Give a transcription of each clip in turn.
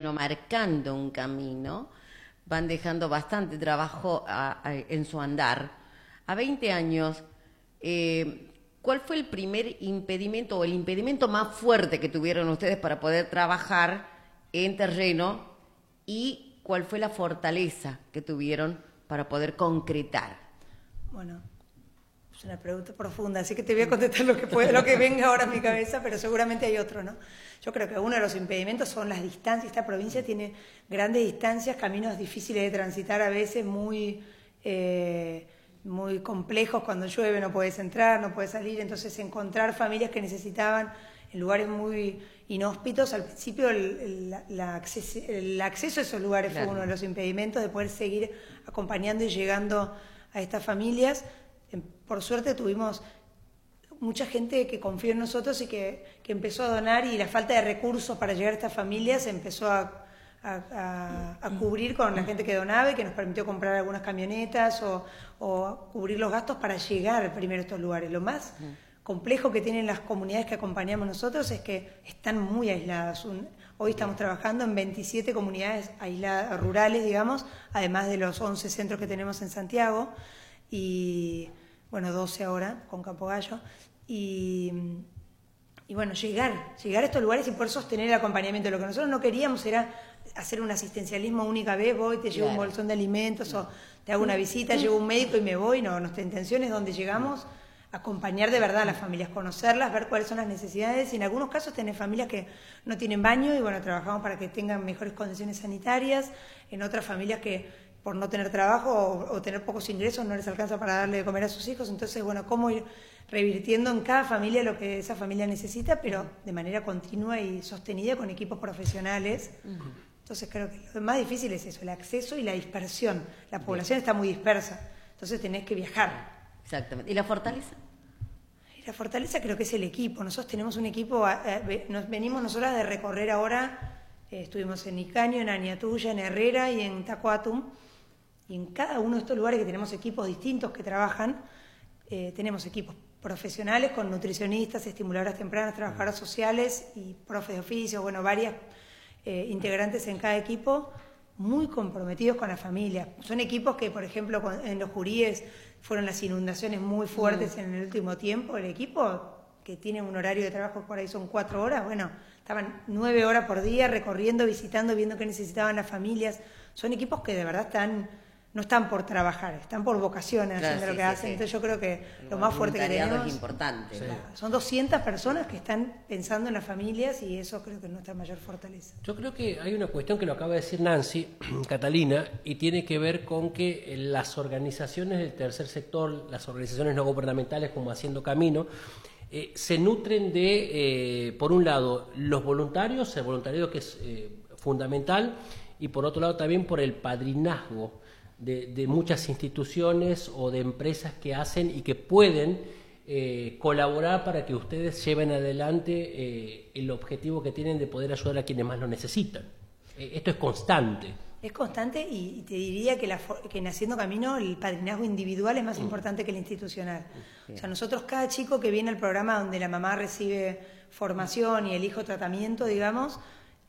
camino, marcando un camino, van dejando bastante trabajo en su andar. A 20 años, ¿cuál fue el primer impedimento o el impedimento más fuerte que tuvieron ustedes para poder trabajar en terreno y cuál fue la fortaleza que tuvieron para poder concretar? Bueno, es una pregunta profunda, así que te voy a contestar lo que venga ahora a mi cabeza, pero seguramente hay otro, ¿no? Yo creo que uno de los impedimentos son las distancias. Esta provincia tiene grandes distancias, caminos difíciles de transitar, a veces muy complejos. Cuando llueve no puedes entrar, no puedes salir, entonces encontrar familias que necesitaban en lugares muy inhóspitos. Al principio el acceso a esos lugares fue uno de los impedimentos de poder seguir acompañando y llegando a estas familias. Por suerte tuvimos mucha gente que confió en nosotros y que empezó a donar, y la falta de recursos para llegar a estas familias se empezó a cubrir con la gente que donaba y que nos permitió comprar algunas camionetas o cubrir los gastos para llegar primero a estos lugares. Lo más complejo que tienen las comunidades que acompañamos nosotros es que están muy aisladas. Hoy estamos trabajando en 27 comunidades aisladas, rurales, digamos, además de los 11 centros que tenemos en Santiago, y bueno, 12 ahora con Campogallo, y bueno, llegar a estos lugares y poder sostener el acompañamiento. Lo que nosotros no queríamos era hacer un asistencialismo única vez, voy, te llevo un bolsón de alimentos o te hago una visita, llevo un médico y me voy. No, nuestra intención es, donde llegamos, acompañar de verdad a las familias, conocerlas, ver cuáles son las necesidades, y en algunos casos tener familias que no tienen baño y bueno, trabajamos para que tengan mejores condiciones sanitarias. En otras familias que por no tener trabajo o tener pocos ingresos no les alcanza para darle de comer a sus hijos. Entonces, bueno, cómo ir revirtiendo en cada familia lo que esa familia necesita, pero de manera continua y sostenida con equipos profesionales. Entonces creo que lo más difícil es eso, el acceso y la dispersión. La población está muy dispersa, entonces tenés que viajar. Exactamente. ¿Y la fortaleza? Y la fortaleza creo que es el equipo. Nosotros tenemos un equipo, venimos nosotras de recorrer ahora, estuvimos en Icaño, en Añatuya, en Herrera y en Tacuatum, y en cada uno de estos lugares que tenemos equipos distintos que trabajan, tenemos equipos profesionales con nutricionistas, estimuladoras tempranas, trabajadoras sociales y profes de oficio, bueno, varias integrantes en cada equipo, muy comprometidos con la familia. Son equipos que, por ejemplo, en los Juríes fueron las inundaciones muy fuertes en el último tiempo. El equipo, que tiene un horario de trabajo por ahí son 4 horas, bueno, estaban 9 horas por día recorriendo, visitando, viendo qué necesitaban las familias. Son equipos que de verdad no están por trabajar, están por vocación haciendo lo que hacen. Entonces yo creo que lo más fuerte que tenemos es importante. Son 200 personas que están pensando en las familias, y eso creo que es nuestra mayor fortaleza. Yo creo que hay una cuestión que lo acaba de decir Nancy, Catalina, y tiene que ver con que las organizaciones del tercer sector, las organizaciones no gubernamentales como Haciendo Camino, se nutren de, por un lado, los voluntarios, el voluntariado que es fundamental, y por otro lado también por el padrinazgo de muchas instituciones o de empresas que hacen y que pueden colaborar para que ustedes lleven adelante el objetivo que tienen de poder ayudar a quienes más lo necesitan. Esto es constante. Es constante, y te diría que en Haciendo Camino el padrinazgo individual es más importante que el institucional. O sea, nosotros, cada chico que viene al programa donde la mamá recibe formación y el hijo tratamiento, digamos,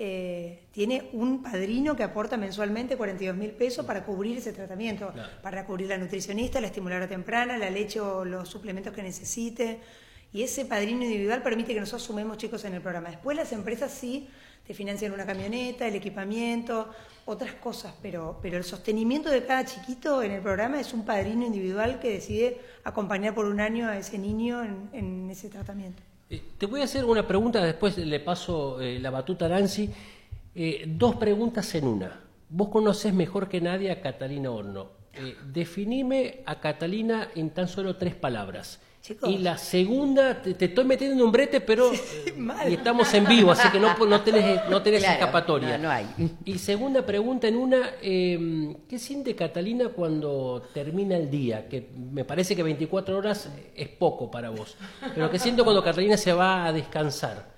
tiene un padrino que aporta mensualmente 42.000 pesos para cubrir ese tratamiento, para cubrir la nutricionista, la estimuladora temprana, la leche o los suplementos que necesite, y ese padrino individual permite que nosotros sumemos chicos en el programa. Después las empresas sí te financian una camioneta, el equipamiento, otras cosas, pero el sostenimiento de cada chiquito en el programa es un padrino individual que decide acompañar por un año a ese niño en ese tratamiento. Te voy a hacer una pregunta, después le paso la batuta a Nancy. 2 preguntas en una. Vos conocés mejor que nadie a Catalina Horno. Definime a Catalina en tan solo 3 palabras. Chicos. Y la segunda, te estoy metiendo en un brete, pero y estamos en vivo, así que no tenés escapatoria. No hay. Y segunda pregunta en una, ¿qué siente Catalina cuando termina el día? Que me parece que 24 horas es poco para vos. Pero ¿qué siento cuando Catalina se va a descansar?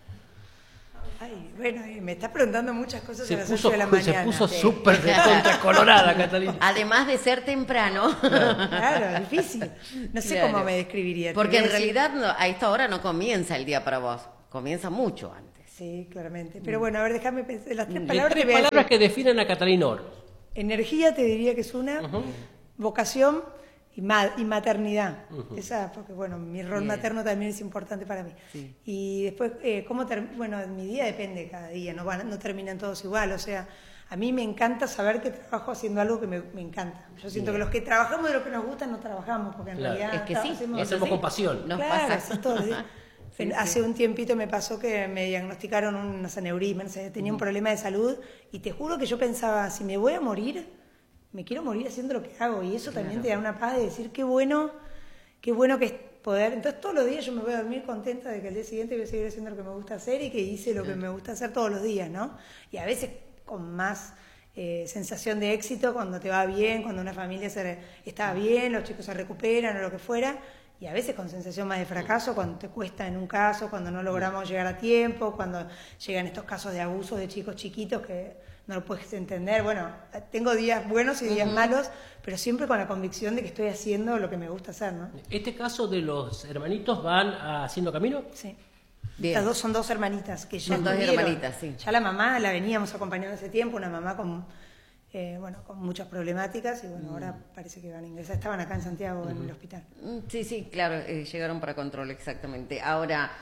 Ay, bueno, me estás preguntando muchas cosas a las 8 de la Se mañana. puso súper de contra colorada, Catalina. Además de ser temprano. Claro, difícil. No sé cómo me describiría. Porque en realidad a esta hora no comienza el día para vos, comienza mucho antes. Sí, claramente. Pero bueno, a ver, déjame pensar. Las tres Las palabras, tres te voy a decir. palabras que definen a Catalina Oro. Energía te diría que es una, vocación y maternidad. Esa, porque bueno, mi rol materno también es importante para mí. Sí. Y después, bueno, mi día depende cada día, no terminan todos igual, o sea, a mí me encanta saber que trabajo haciendo algo que me encanta. Yo siento que los que trabajamos de lo que nos gusta no trabajamos, porque en realidad Es que sí, hacemos con pasión. Nos claro, pasa. eso es todo. Hace un tiempito me pasó que me diagnosticaron un aneurisma, tenía un problema de salud y te juro que yo pensaba, si me voy a morir, me quiero morir haciendo lo que hago, y eso también te da una paz de decir qué bueno que es poder. Entonces todos los días yo me voy a dormir contenta de que al día siguiente voy a seguir haciendo lo que me gusta hacer y que hice lo que me gusta hacer todos los días, ¿no? Y a veces con más sensación de éxito cuando te va bien, cuando una familia está bien, los chicos se recuperan o lo que fuera, y a veces con sensación más de fracaso cuando te cuesta en un caso, cuando no logramos llegar a tiempo, cuando llegan estos casos de abusos de chicos chiquitos que no lo puedes entender. Bueno, tengo días buenos y días malos, pero siempre con la convicción de que estoy haciendo lo que me gusta hacer, ¿no? ¿Este caso de los hermanitos van haciendo camino? Sí. Bien. Estas dos son dos hermanitas que ya Son dos tuvieron. hermanitas, sí. Ya la mamá la veníamos acompañando hace tiempo, una mamá con muchas problemáticas, y bueno, ahora parece que van a ingresar. Estaban acá en Santiago, en el hospital. Sí, claro, llegaron para control, exactamente. Ahora,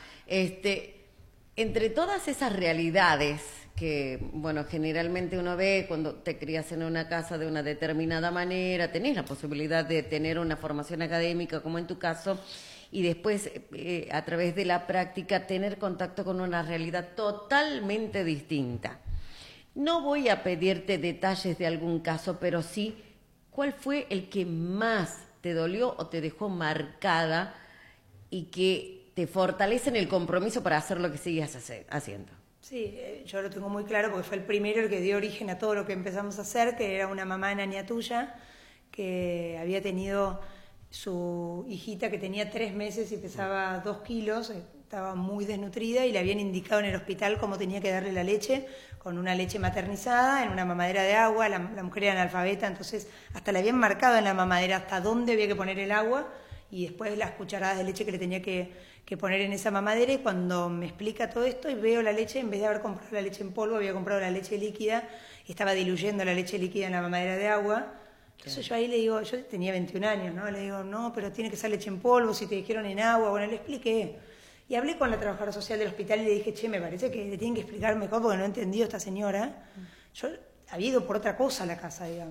entre todas esas realidades que, bueno, generalmente uno ve cuando te crías en una casa de una determinada manera, tenés la posibilidad de tener una formación académica, como en tu caso, y después, a través de la práctica, tener contacto con una realidad totalmente distinta. No voy a pedirte detalles de algún caso, pero sí, ¿cuál fue el que más te dolió o te dejó marcada y que te fortalece en el compromiso para hacer lo que sigues haciendo? Sí, yo lo tengo muy claro porque fue el primero el que dio origen a todo lo que empezamos a hacer, que era una mamá en Añatuya que había tenido su hijita que tenía 3 meses y pesaba 2 kilos, estaba muy desnutrida y le habían indicado en el hospital cómo tenía que darle la leche, con una leche maternizada, en una mamadera de agua. La mujer era analfabeta, entonces hasta le habían marcado en la mamadera hasta dónde había que poner el agua y después las cucharadas de leche que le tenía que poner en esa mamadera. Y cuando me explica todo esto y veo la leche, en vez de haber comprado la leche en polvo, había comprado la leche líquida y estaba diluyendo la leche líquida en la mamadera de agua. Entonces yo ahí le digo, yo tenía 21 años, ¿no? Le digo, no, pero tiene que ser leche en polvo, si te dijeron en agua. Bueno, le expliqué. Y hablé con la trabajadora social del hospital y le dije, che, me parece que le tienen que explicar mejor porque no he entendido esta señora. Yo había ido por otra cosa a la casa, digamos.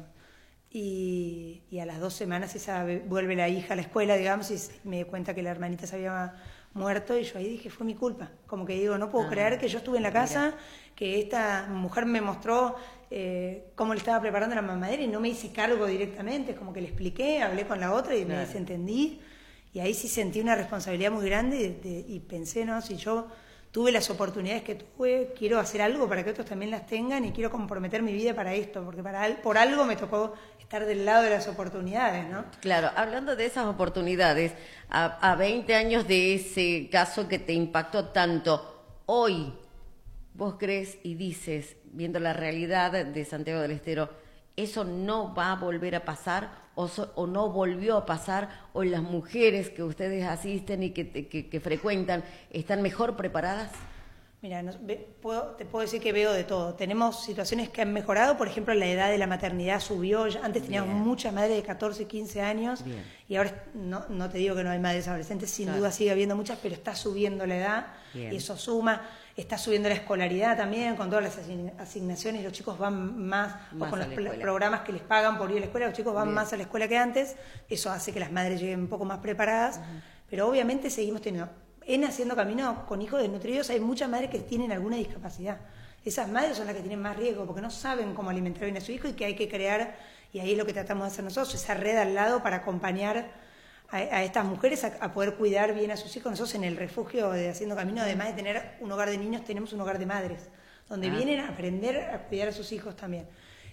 Y a las 2 semanas vuelve la hija a la escuela, digamos, y me cuenta que la hermanita se había muerto, y yo ahí dije, fue mi culpa. Como que digo, no puedo creer que yo estuve en la casa, que esta mujer me mostró cómo le estaba preparando la mamadera y no me hice cargo directamente. Como que le expliqué, hablé con la otra y me desentendí. Y ahí sí sentí una responsabilidad muy grande y pensé, no, si yo tuve las oportunidades que tuve, quiero hacer algo para que otros también las tengan y quiero comprometer mi vida para esto, porque por algo me tocó estar del lado de las oportunidades, ¿no? Claro, hablando de esas oportunidades, a 20 años de ese caso que te impactó tanto, hoy vos crees y dices, viendo la realidad de Santiago del Estero, ¿eso no va a volver a pasar o no volvió a pasar, o las mujeres que ustedes asisten y que frecuentan están mejor preparadas? Mira, te puedo decir que veo de todo. Tenemos situaciones que han mejorado, por ejemplo, la edad de la maternidad subió. Antes teníamos muchas madres de 14, 15 años. Bien. Y ahora no te digo que no hay madres adolescentes, sin duda sigue habiendo muchas, pero está subiendo la edad. Bien. Y eso suma. Está subiendo la escolaridad también, con todas las asignaciones, los chicos van más o con los programas que les pagan por ir a la escuela, los chicos van más a la escuela que antes. Eso hace que las madres lleguen un poco más preparadas, pero obviamente seguimos teniendo. En Haciendo Camino con hijos desnutridos hay muchas madres que tienen alguna discapacidad. Esas madres son las que tienen más riesgo porque no saben cómo alimentar bien a su hijo, y que hay que crear, y ahí es lo que tratamos de hacer nosotros, esa red al lado para acompañar a estas mujeres a poder cuidar bien a sus hijos. Nosotros en el refugio de Haciendo Camino, además de tener un hogar de niños, tenemos un hogar de madres, donde vienen a aprender a cuidar a sus hijos también.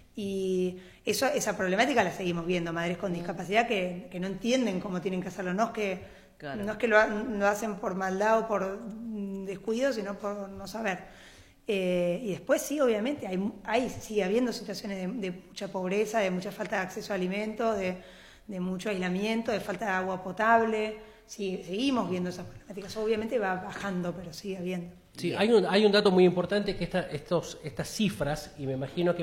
Y esa problemática la seguimos viendo, madres con discapacidad que no entienden cómo tienen que hacerlo. No es que lo hacen por maldad o por descuido, sino por no saber. Y después sí, obviamente, sigue habiendo situaciones de mucha pobreza, de mucha falta de acceso a alimentos, de mucho aislamiento, de falta de agua potable. Sí, seguimos viendo esas problemáticas. Obviamente va bajando, pero sigue habiendo. Sí, hay un dato muy importante que estas cifras, y me imagino que